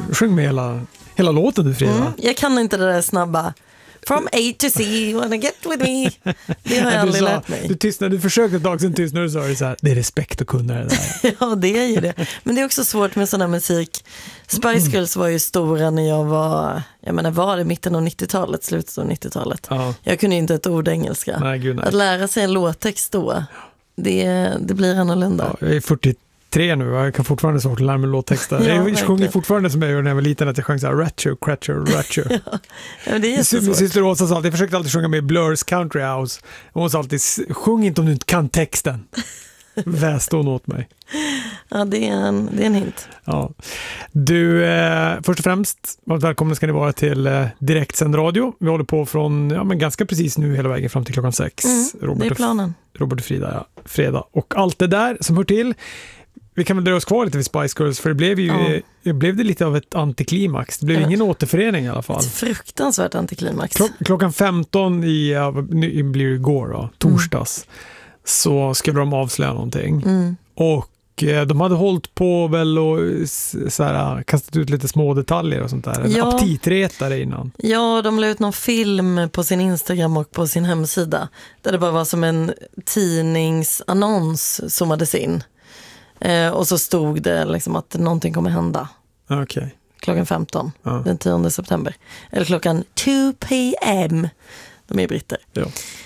Sjung med hela låten du, Frida. Jag kan inte det där snabba. From A to C, you wanna get with me. Det har jag aldrig lärt mig. Du tystnade, du försökte ett tag sen tystnade och sa det så här, det är respekt att kunna det där. Ja, det är ju det. Men det är också svårt med sån här musik. Spice Girls var ju stora när jag var det mitten av 90-talet, slutet av 90-talet. Ja. Jag kunde ju inte ett ord engelska. Nej, gud, nej. Att lära sig en låttext då, det blir annorlunda. Ja, jag är 43 nu, jag kan fortfarande svårt att lära mig låttexter. Ja, jag sjunger fortfarande som jag gjorde när jag var liten, att jag sjöng så här ratchet. Ja, men det är jättesvårt. Min syster Åsa sa att jag försökte alltid sjunga med Blurs Country House. Och hon sa alltid, sjung inte om du inte kan texten. Väste hon åt mig. Ja, det är en hint. Ja. Du, först och främst, välkomna ska ni vara till direktsänd radio. Vi håller på från, men ganska precis nu hela vägen fram till klockan 6. Det är planen. Robert och Frida, ja. Fredag. Och allt det där som hör till. Vi kan väl dra oss kvar lite vid Spice Girls, för det blev det lite av ett antiklimax. Det blev ingen återförening i alla fall. Ett fruktansvärt antiklimax. Klockan 15 nu blir det igår då, torsdags, så skulle de avslöja någonting. Och de hade hållit på väl och så här, kastat ut lite små detaljer och sånt där. En aptitretare innan. Ja, de la ut någon film på sin Instagram och på sin hemsida. Där det bara var som en tidningsannons zoomades in. Och så stod det liksom att någonting kommer hända. Okay. Klockan 15, den 10 september. Eller klockan 2 p.m. De är britter. Ja.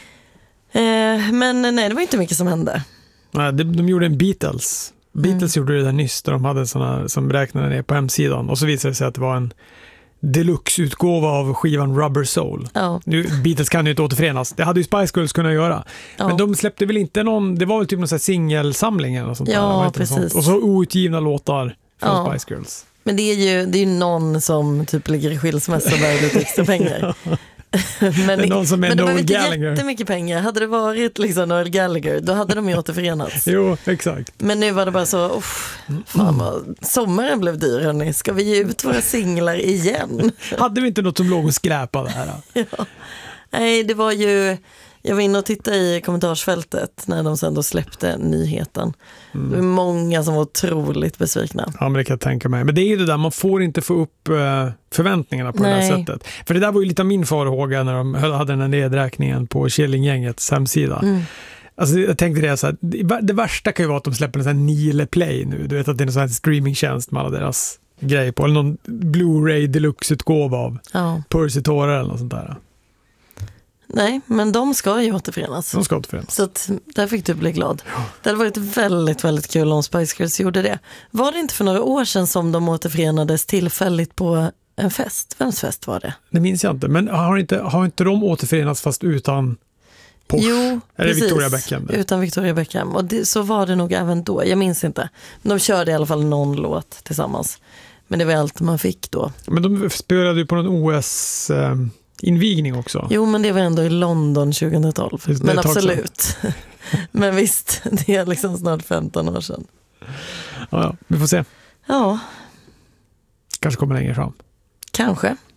Men nej, det var inte mycket som hände. Nej, de gjorde en Beatles. Beatles gjorde det där nyss, där de hade såna som räknade ner på hemsidan. Och så visade det sig att det var en deluxe-utgåva av skivan Rubber Soul. Ja. Nu, Beatles kan ju inte återförenas. Det hade ju Spice Girls kunnat göra. Ja. Men de släppte väl inte någon, det var väl typ någon sån här singelsamling eller sånt där. Ja, precis. Och så outgivna låtar från Spice Girls. Men det är ju någon som typ ligger i skilsmässa och behöver lite extra pengar. Men någon som är men de Noel har inte Gallagher. Jättemycket pengar. Hade det varit liksom Noel Gallagher, då hade de ju återförenats. Jo, exakt. Men nu var det bara så, fan vad sommaren blev dyr, hörni. Ska vi ge ut våra singlar igen? Hade vi inte något som låg och skräpade här? Ja. Nej, det var ju... Jag var inne och tittade i kommentarsfältet när de sen då släppte nyheten. Det var många som var otroligt besvikna. Ja, men det kan jag tänka mig. Men det är ju det där, man får inte få upp förväntningarna på det här sättet. För det där var ju lite av min farhåga när de hade den här nedräkningen på Killinggängets hemsida. Alltså jag tänkte det så här, det värsta kan ju vara att de släpper en sån här Nile Play nu. Du vet att det är en sån här streamingtjänst med alla deras grejer på. Eller någon Blu-ray Deluxe-utgåva av Percy Tårar eller något sånt där. Nej, men de ska ju återförenas. De ska återförenas. Så att där fick du bli glad. Det hade varit väldigt, väldigt kul om Spice Girls gjorde det. Var det inte för några år sedan som de återförenades tillfälligt på en fest? Vems fest var det? Det minns jag inte. Men har inte de återförenats fast utan Porsche? Jo, eller precis. Victoria Beckham? Utan Victoria Beckham. Och så var det nog även då. Jag minns inte. De körde i alla fall någon låt tillsammans. Men det var allt man fick då. Men de spelade ju på någon OS... invigning också. Jo, men det var ändå i London 2012. Men absolut. Men visst, det är liksom snart 15 år sedan. Ja, vi får se. Ja. Kanske kommer längre fram. Kanske.